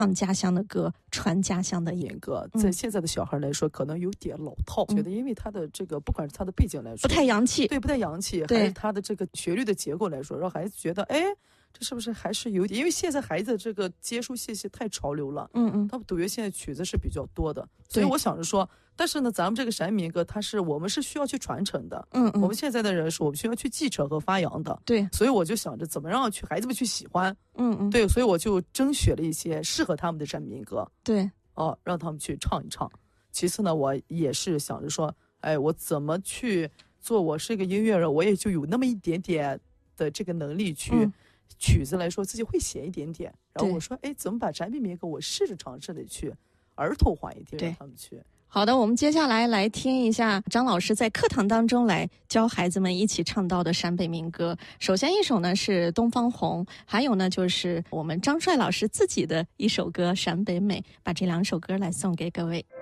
唱家乡的歌，传家乡的演歌，在现在的小孩来说，可能有点老套，觉得因为他的这个，不管是他的背景来说， 不太洋气， 对，不太洋气，还是他的这个旋律的结构来说，让孩子觉得，哎，这是不是还是有点？因为现在孩子这个接触信息太潮流了，他们读乐现在曲子是比较多的，所以我想着说，但是呢，咱们这个陕北民歌，我们是需要去传承的，我们现在的人是我们需要去继承和发扬的， 对， 所以我就想着怎么让孩子们去喜欢，对，所以我就甄选了一些适合他们的陕北民歌， 对， 让他们去唱一唱。其次呢，我也是想着说，哎，我怎么去做？我是一个音乐人，我也就有那么一点点的这个能力去。曲子来说自己会写一点点，然后我说，哎，怎么把陕北民歌我试着尝试的去儿童化一点，让他们去。 好的，我们接下来来听一下张老师在课堂当中来教孩子们一起唱到的陕北民歌。首先一首呢是《东方红》，还有呢就是我们张帅老师自己的一首歌《陕北美》，把这2首歌来送给各位。